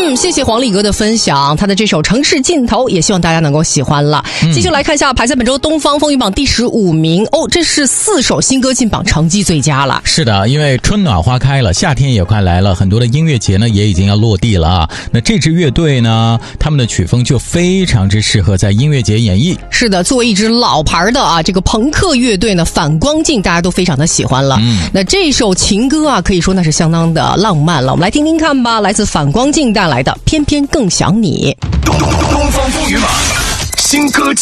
谢谢黄礼哥的分享，他的这首《城市尽头》也希望大家能够喜欢了。继续来看一下排在本周东方风云榜第15名哦，这是4首新歌进榜，成绩最佳了。 是的，因为春暖花开了，夏天也快来了，很多的音乐节呢也已经要落地了啊。那这支乐队呢，他们的曲风就非常之适合在音乐节演绎。 是的，作为一支老牌的这个朋克乐队呢，反光镜大家都非常的喜欢了。那这首情歌啊，可以说那是相当的浪漫了。我们来听听看吧，来自反光镜带来的《偏偏更想你》。 东方风云榜新歌。